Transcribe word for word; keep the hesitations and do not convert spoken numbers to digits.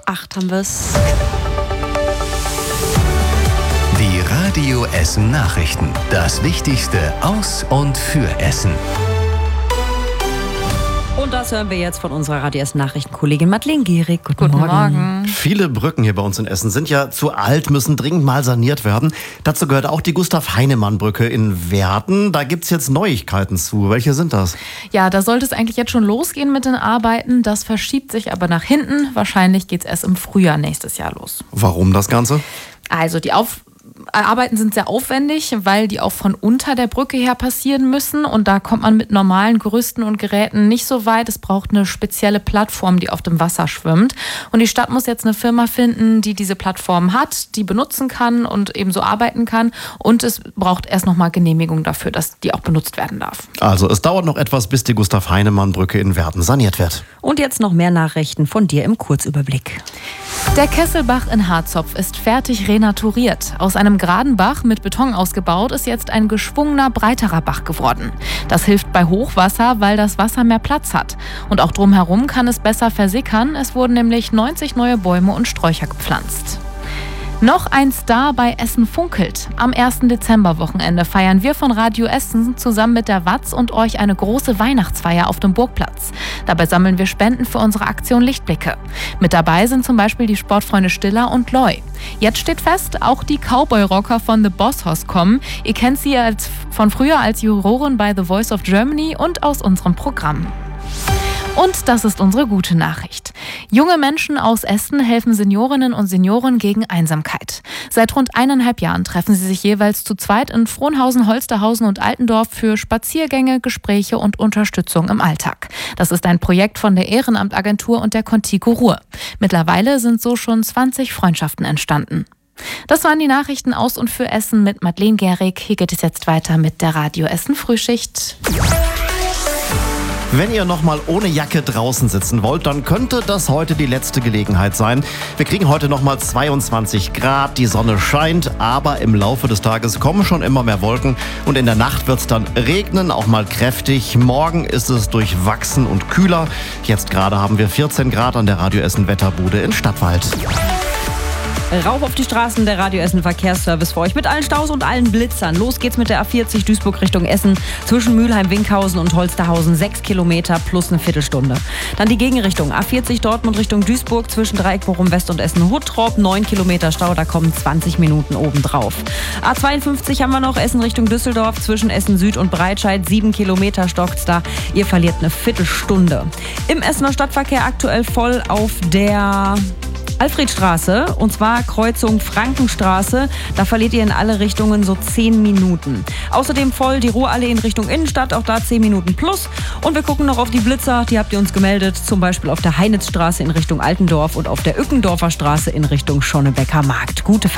acht haben wir es. Die Radio Essen Nachrichten. Das Wichtigste aus und für Essen. Und das hören wir jetzt von unserer Radio Essen Nachrichtenkollegin Madeleine Gehrig. Guten, Guten Morgen. Morgen. Viele Brücken hier bei uns in Essen sind ja zu alt, müssen dringend mal saniert werden. Dazu gehört auch die Gustav-Heinemann-Brücke in Werden. Da gibt's jetzt Neuigkeiten zu. Welche sind das? Ja, da sollte es eigentlich jetzt schon losgehen mit den Arbeiten. Das verschiebt sich aber nach hinten. Wahrscheinlich geht es erst im Frühjahr nächstes Jahr los. Warum das Ganze? Also die Auf Arbeiten sind sehr aufwendig, weil die auch von unter der Brücke her passieren müssen. Und da kommt man mit normalen Gerüsten und Geräten nicht so weit. Es braucht eine spezielle Plattform, die auf dem Wasser schwimmt. Und die Stadt muss jetzt eine Firma finden, die diese Plattform hat, die benutzen kann und eben so arbeiten kann. Und es braucht erst nochmal Genehmigung dafür, dass die auch benutzt werden darf. Also es dauert noch etwas, bis die Gustav-Heinemann-Brücke in Werden saniert wird. Und jetzt noch mehr Nachrichten von dir im Kurzüberblick. Der Kesselbach in Harzopf ist fertig renaturiert. Aus einem geraden Bach mit Beton ausgebaut ist jetzt ein geschwungener, breiterer Bach geworden. Das hilft bei Hochwasser, weil das Wasser mehr Platz hat. Und auch drumherum kann es besser versickern. Es wurden nämlich neunzig neue Bäume und Sträucher gepflanzt. Noch ein Star bei Essen funkelt. Am ersten Dezemberwochenende feiern wir von Radio Essen zusammen mit der W A Z und euch eine große Weihnachtsfeier auf dem Burgplatz. Dabei sammeln wir Spenden für unsere Aktion Lichtblicke. Mit dabei sind zum Beispiel die Sportfreunde Stiller und Loy. Jetzt steht fest, auch die Cowboy-Rocker von The Boss Hoss kommen. Ihr kennt sie als, von früher als Jurorin bei The Voice of Germany und aus unserem Programm. Und das ist unsere gute Nachricht. Junge Menschen aus Essen helfen Seniorinnen und Senioren gegen Einsamkeit. Seit rund eineinhalb Jahren treffen sie sich jeweils zu zweit in Frohnhausen, Holsterhausen und Altendorf für Spaziergänge, Gespräche und Unterstützung im Alltag. Das ist ein Projekt von der Ehrenamtagentur und der Contigo Ruhr. Mittlerweile sind so schon zwanzig Freundschaften entstanden. Das waren die Nachrichten aus und für Essen mit Madeleine Gehrig. Hier geht es jetzt weiter mit der Radio Essen Frühschicht. Wenn ihr noch mal ohne Jacke draußen sitzen wollt, dann könnte das heute die letzte Gelegenheit sein. Wir kriegen heute noch mal zweiundzwanzig Grad, die Sonne scheint, aber im Laufe des Tages kommen schon immer mehr Wolken und in der Nacht wird es dann regnen, auch mal kräftig. Morgen ist es durchwachsen und kühler. Jetzt gerade haben wir vierzehn Grad an der Radio Essen Wetterbude in Stadtwald. Rauf auf die Straßen, der Radio Essen Verkehrsservice für euch mit allen Staus und allen Blitzern. Los geht's mit der A vierzig Duisburg Richtung Essen. Zwischen Mülheim, Winkhausen und Holsterhausen sechs Kilometer plus eine Viertelstunde. Dann die Gegenrichtung. A vierzig Dortmund Richtung Duisburg zwischen Dreieck Bochum West und Essen-Huttrop. neun Kilometer Stau, da kommen zwanzig Minuten obendrauf. A zweiundfünfzig haben wir noch Essen Richtung Düsseldorf. Zwischen Essen Süd und Breitscheid. sieben Kilometer stockt's da. Ihr verliert eine Viertelstunde. Im Essener Stadtverkehr aktuell voll auf der Alfredstraße, und zwar Kreuzung Frankenstraße. Da verliert ihr in alle Richtungen so zehn Minuten. Außerdem voll die Ruhrallee in Richtung Innenstadt, auch da zehn Minuten plus. Und wir gucken noch auf die Blitzer, die habt ihr uns gemeldet, zum Beispiel auf der Heinitzstraße in Richtung Altendorf und auf der Ückendorfer Straße in Richtung Schonnebecker Markt. Gute